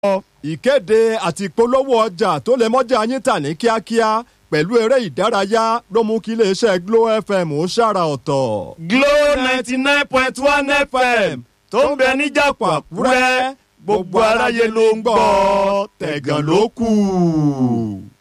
ìkéde àti ìpolówó ọjà tó lè mọ́jà yín tà ní kíákíá pẹ̀lú eré ìdárayá ló mú kí iléeṣẹ́ Glo FM ó ṣàrà ọ̀tọ̀. Glo 99.1 FM tó ń bẹ níjàpọ̀ Àkúrẹ́ gbogbo aráyé ló ń gbọ́ tẹ̀gàn ló kù.